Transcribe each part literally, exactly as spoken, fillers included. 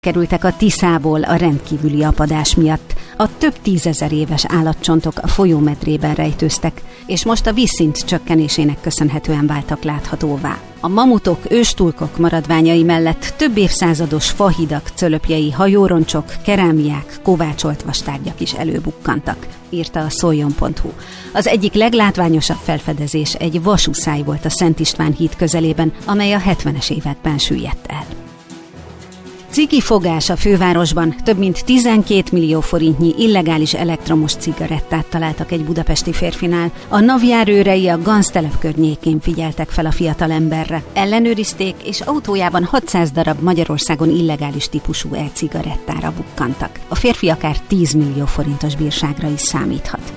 Kerültek a Tiszából a rendkívüli apadás miatt. A több tízezer éves állatcsontok a folyómedrében rejtőztek, és most a vízszint csökkenésének köszönhetően váltak láthatóvá. A mamutok, őstulkok maradványai mellett több évszázados fahidak, cölöpjei, hajóroncsok, kerámiák, kovácsolt vastárgyak is előbukkantak, írta a szoljon pont hu. Az egyik leglátványosabb felfedezés egy vasúszály volt a Szent István híd közelében, amely a hetvenes években süllyedt el. Cigi fogás a fővárosban. Több mint tizenkét millió forintnyi illegális elektromos cigarettát találtak egy budapesti férfinál. A NAV járőrei a Ganztelep környékén figyeltek fel a fiatalemberre. Ellenőrizték, és autójában hatszáz darab Magyarországon illegális típusú e-cigarettára bukkantak. A férfi akár tíz millió forintos bírságra is számíthat.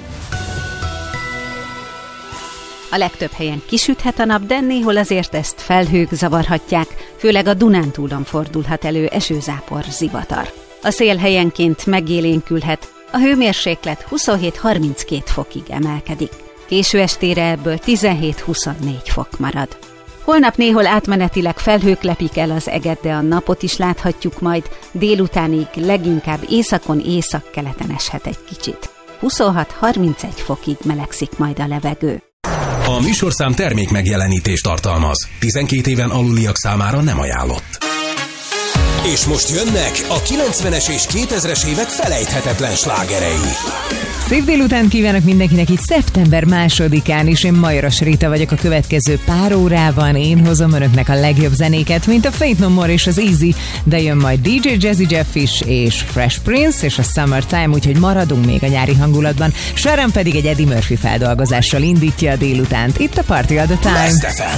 A legtöbb helyen kisüthet a nap, de néhol azért ezt felhők zavarhatják, főleg a Dunántúlon fordulhat elő esőzápor, zivatar. A szél helyenként megélénkülhet, a hőmérséklet huszonhét-harminckét fokig emelkedik. Késő estére ebből tizenhét-huszonnégy fok marad. Holnap néhol átmenetileg felhők lepik el az eget, de a napot is láthatjuk majd, délutánig leginkább északon, északkeleten eshet egy kicsit. huszonhat-harmincegy fokig melegszik majd a levegő. A műsorszám termék megjelenítést tartalmaz. tizenkét éven aluliak számára nem ajánlott. És most jönnek a kilencvenes és kétezres évek felejthetetlen slágerei. Szép délután kívánok mindenkinek itt szeptember másodikán is. Én Majoros Rita vagyok. A következő pár órában én hozom önöknek a legjobb zenéket, mint a Faith No More és az Easy, de jön majd dé dzsé Jazzy Jeff is, és Fresh Prince és a Summertime, úgyhogy maradunk még a nyári hangulatban. Sharon pedig egy Eddie Murphy feldolgozással indítja a délutánt. Itt a Party All The Time.